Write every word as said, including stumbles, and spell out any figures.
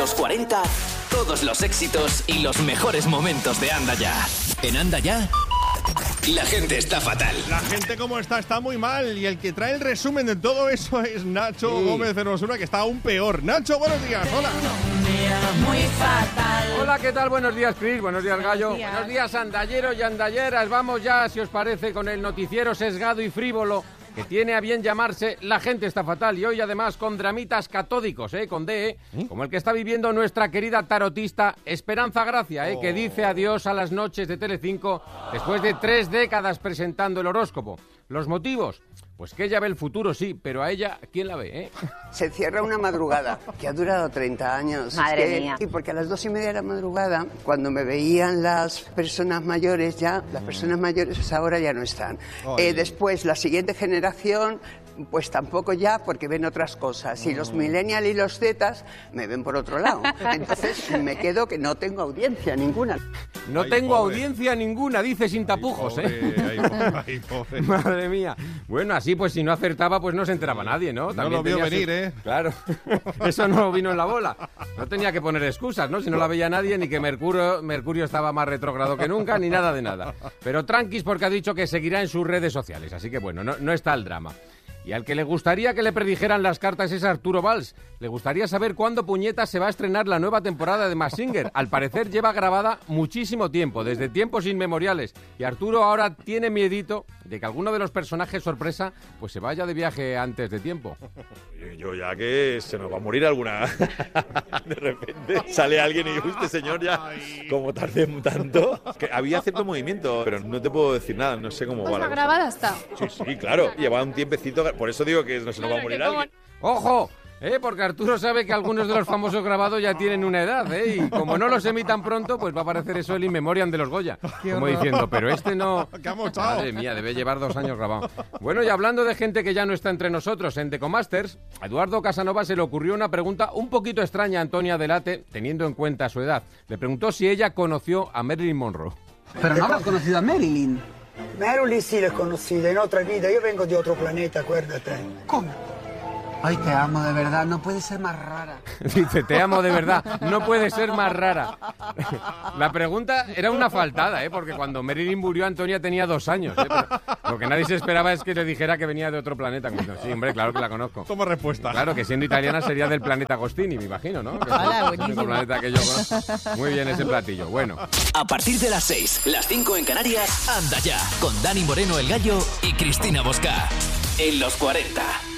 los cuarenta, todos los éxitos y los mejores momentos de Anda Ya. En Anda Ya, la gente está fatal. La gente como está, está muy mal. Y el que trae el resumen de todo eso es Nacho sí. Gómez Hermosura, que está aún peor. Nacho, buenos días, hola. Un día muy fatal. Hola, ¿qué tal? Buenos días, Cris. Buenos días, Gallo. Buenos días. Buenos días, andalleros y andalleras. Vamos ya, si os parece, con el noticiero sesgado y frívolo que tiene a bien llamarse La gente está fatal, y hoy además con dramitas catódicos, ¿eh? Con D, ¿eh? ¿Eh? Como el que está viviendo nuestra querida tarotista Esperanza Gracia, ¿eh? Oh. Que dice adiós a las noches de Telecinco después de tres décadas presentando el horóscopo. ¿Los motivos? Pues que ella ve el futuro, sí, pero a ella, ¿quién la ve, eh? Se cierra una madrugada que ha durado treinta años. Madre es que, mía. Y porque a las dos y media de la madrugada, cuando me veían las personas mayores ya, las personas mayores ahora ya no están. Eh, después, la siguiente generación, pues tampoco ya, porque ven otras cosas. Y los millennials y los zetas me ven por otro lado. Entonces me quedo que no tengo audiencia ninguna. No ay, tengo pobre. audiencia ninguna, dice sin tapujos, ay, pobre, ¿eh? ay, pobre, ay, pobre. Madre mía. Bueno, así pues si no acertaba, pues no se enteraba nadie, ¿no? No lo vio tenía venir, su... ¿eh? Claro, eso no vino en la bola. No tenía que poner excusas, ¿no? Si no la veía nadie, ni que Mercurio, Mercurio estaba más retrógrado que nunca, ni nada de nada. Pero tranquis, porque ha dicho que seguirá en sus redes sociales, así que bueno, no, no está el drama. Y al que le gustaría que le predijeran las cartas es Arturo Valls. Le gustaría saber cuándo puñetas se va a estrenar la nueva temporada de Masked Singer. Al parecer lleva grabada muchísimo tiempo, desde tiempos inmemoriales. Y Arturo ahora tiene miedito de que alguno de los personajes sorpresa pues se vaya de viaje antes de tiempo. Yo ya que se nos va a morir alguna. De repente sale alguien y dice, este señor ya, como tarde tanto. Es que había cierto movimiento, pero no te puedo decir nada, no sé cómo va. Pues la grabada está. Sí, sí, claro. Lleva un tiempecito, por eso digo que no se nos va a morir alguien. ¡Ojo! ¿Eh? Porque Arturo sabe que algunos de los famosos grabados ya tienen una edad, ¿eh? Y como no los emitan pronto, pues va a aparecer eso el in memoriam de los Goya. Como diciendo, pero este no... Madre mía, debe llevar dos años grabado. Bueno, y hablando de gente que ya no está entre nosotros, en Decomasters, a Eduardo Casanova se le ocurrió una pregunta un poquito extraña a Antonia Delate, teniendo en cuenta su edad. Le preguntó si ella conoció a Marilyn Monroe. Pero no habrás conocido a Marilyn. Marilyn sí la he conocido en otra vida. Yo vengo de otro planeta, acuérdate. ¿Cómo? Ay, te amo de verdad, no puede ser más rara. Dice, te amo de verdad, no puede ser más rara. La pregunta era una faltada, ¿eh? Porque cuando Marilyn murió, Antonia tenía dos años, ¿eh? Pero lo que nadie se esperaba es que le dijera que venía de otro planeta. Sí, hombre, claro que la conozco. Toma respuesta. Claro, que siendo italiana sería del planeta Agostini, me imagino, ¿no? Que Hola, es el buenísimo. planeta que yo conozco. Muy bien ese platillo, bueno. A partir de las seis, las cinco en Canarias, Anda Ya, con Dani Moreno el Gallo y Cristina Bosca. En los cuarenta.